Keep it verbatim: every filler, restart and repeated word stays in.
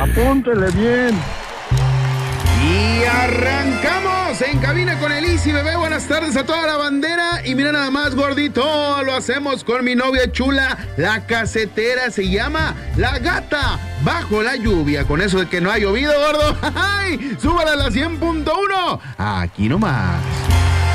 Apúntele bien. Y arrancamos en cabina con el Easy, bebé. Buenas tardes a toda la bandera. Y mira nada más, gordito, lo hacemos con mi novia chula, la casetera. Se llama La Gata Bajo la Lluvia. Con eso de que no ha llovido, gordo. ¡Ay! ¡Súbala a la cien punto uno! Aquí nomás.